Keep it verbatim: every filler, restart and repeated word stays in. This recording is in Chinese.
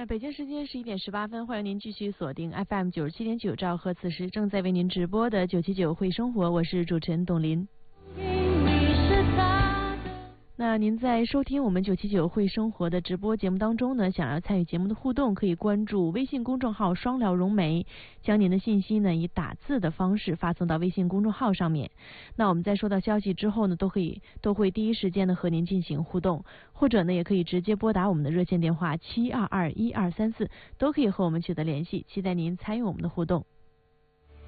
北京时间十一点十八分，欢迎您继续锁定 F M 九十七点九兆赫，此时正在为您直播的九七九会生活，我是主持人董琳。那您在收听我们九七九会生活的直播节目当中呢，想要参与节目的互动，可以关注微信公众号双聊融媒，将您的信息呢以打字的方式发送到微信公众号上面。那我们在收到消息之后呢，都可以都会第一时间的和您进行互动，或者呢也可以直接拨打我们的热线电话七二二一二三四，都可以和我们取得联系，期待您参与我们的互动。